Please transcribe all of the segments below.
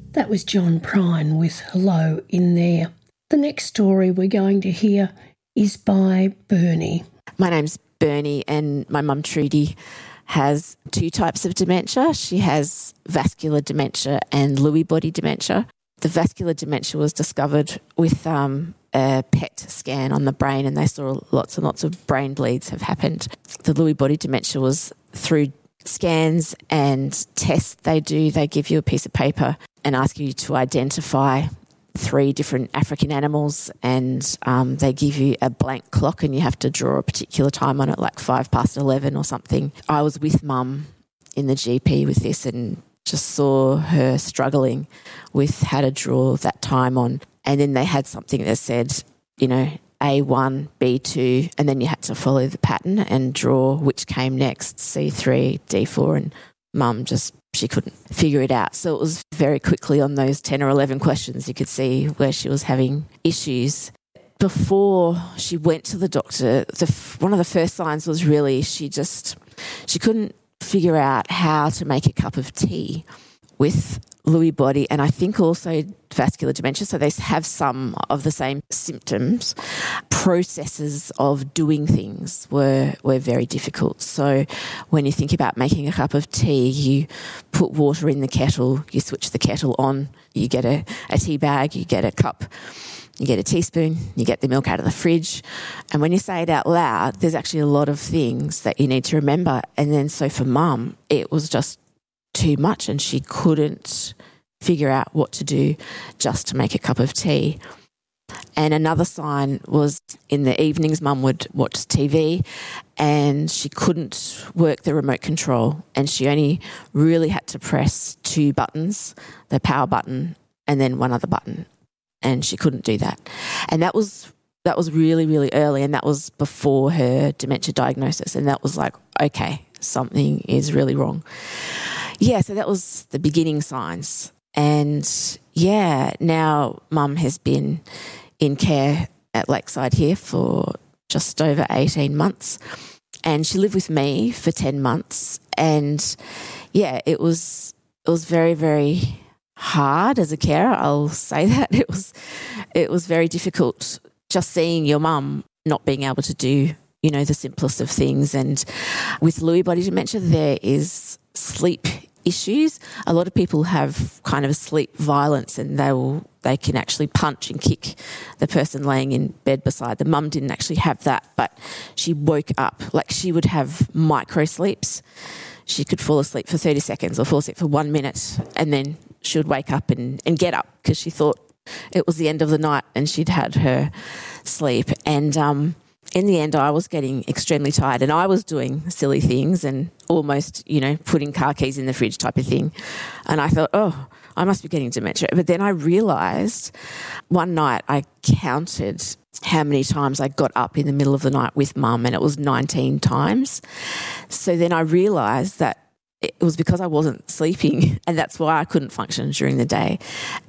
That was John Prine with Hello in There. The next story we're going to hear is by Bernie. My name's Bernie and my mum Trudy has two types of dementia. She has vascular dementia and Lewy body dementia. The vascular dementia was discovered with a PET scan on the brain, and they saw lots and lots of brain bleeds have happened. The Lewy body dementia was through scans and tests they do. They give you a piece of paper and ask you to identify 3 different African animals, and they give you a blank clock and you have to draw a particular time on it, like 11:05 or something. I was with Mum in the GP with this and just saw her struggling with how to draw that time on. And then they had something that said, you know, A1, B2, and then you had to follow the pattern and draw which came next, C3, D4, and Mum she couldn't figure it out. So it was very quickly on those 10 or 11 questions you could see where she was having issues. Before she went to the doctor, one of the first signs was really she couldn't figure out how to make a cup of tea with Lewy body, and I think also vascular dementia, so they have some of the same symptoms. Processes of doing things were very difficult. So when you think about making a cup of tea, you put water in the kettle, you switch the kettle on, you get a tea bag, you get a cup, you get a teaspoon, you get the milk out of the fridge. And when you say it out loud, there's actually a lot of things that you need to remember. And then so for Mum, it was just too much and she couldn't figure out what to do just to make a cup of tea. And another sign was in the evenings, Mum would watch TV and she couldn't work the remote control, and she only really had to press 2 buttons, the power button and then one other button, and she couldn't do that. And that was really, really early, and that was before her dementia diagnosis, and that was like, okay, something is really wrong. Yeah, so that was the beginning signs. And yeah, now Mum has been in care at Lakeside here for just over 18 months, and she lived with me for 10 months. And yeah, it was very, very hard as a carer. I'll say that. It was very difficult just seeing your mum not being able to do, you know, the simplest of things. And with Lewy body dementia, there is sleep issues. A lot of people have kind of a sleep violence, and they can actually punch and kick the person laying in bed beside them. Mum didn't actually have that, but she woke up. Like, she would have micro sleeps. She could fall asleep for 30 seconds or fall asleep for 1 minute, and then she would wake up and get up because she thought it was the end of the night and she'd had her sleep. And in the end, I was getting extremely tired, and I was doing silly things and almost, you know, putting car keys in the fridge type of thing. And I thought, oh, I must be getting dementia. But then I realised one night I counted how many times I got up in the middle of the night with Mum, and it was 19 times. So then I realised that it was because I wasn't sleeping, and that's why I couldn't function during the day.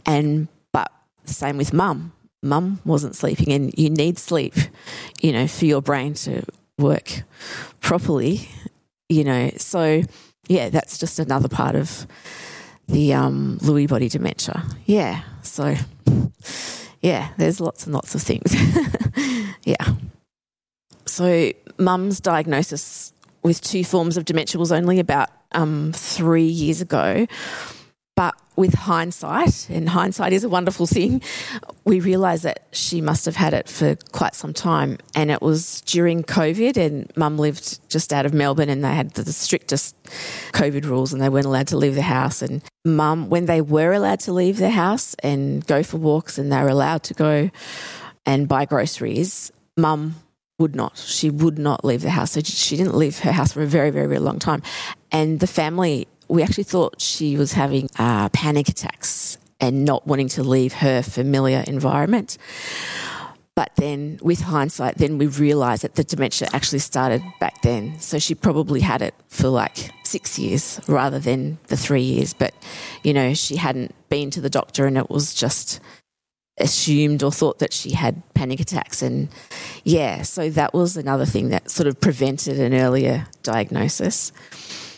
But the same with Mum. Mum wasn't sleeping, and you need sleep, you know, for your brain to work properly, you know. So, yeah, that's just another part of the Lewy body dementia. Yeah, so, yeah, there's lots and lots of things. Yeah. So Mum's diagnosis with 2 forms of dementia was only about 3 years ago. But with hindsight, and hindsight is a wonderful thing, we realised that she must have had it for quite some time. And it was during COVID, and Mum lived just out of Melbourne, and they had the strictest COVID rules, and they weren't allowed to leave the house. And Mum, when they were allowed to leave the house and go for walks, and they were allowed to go and buy groceries, Mum would not. She would not leave the house. So she didn't leave her house for a very, very, very long time. And the family, we actually thought she was having panic attacks and not wanting to leave her familiar environment. But then with hindsight, then we realised that the dementia actually started back then. So she probably had it for like 6 years rather than the 3 years. But, you know, she hadn't been to the doctor, and it was just assumed or thought that she had panic attacks. And, yeah, so that was another thing that sort of prevented an earlier diagnosis.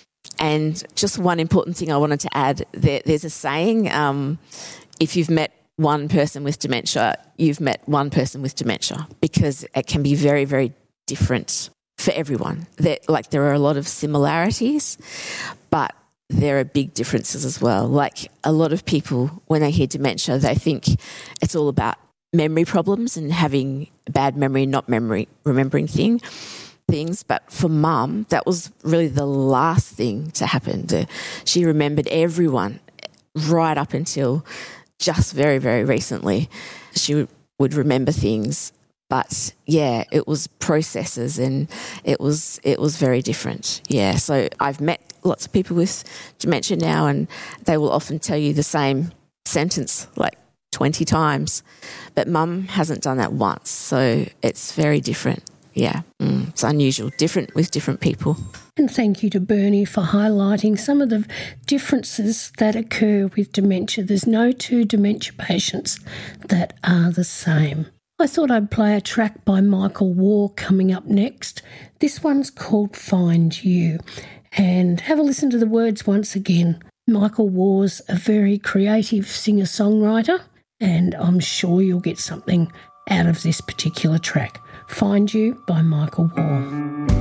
And just one important thing I wanted to add, there's a saying, if you've met one person with dementia, you've met one person with dementia, because it can be very, very different for everyone. There are a lot of similarities, but there are big differences as well. Like, a lot of people, when they hear dementia, they think it's all about memory problems and having a bad memory, not remembering things. But for Mum, that was really the last thing to happen. She remembered everyone right up until just very, very recently. She would remember things. But yeah, it was processes, and it was very different. Yeah, so I've met lots of people with dementia now, and they will often tell you the same sentence like 20 times. But Mum hasn't done that once, so it's very different. Yeah, it's unusual, different with different people. And thank you to Bernie for highlighting some of the differences that occur with dementia. There's no two dementia patients that are the same. I thought I'd play a track by Michael Waugh coming up next. This one's called Find You. And have a listen to the words once again. Michael Waugh's a very creative singer-songwriter, and I'm sure you'll get something out of this particular track. Find You by Michael Waugh.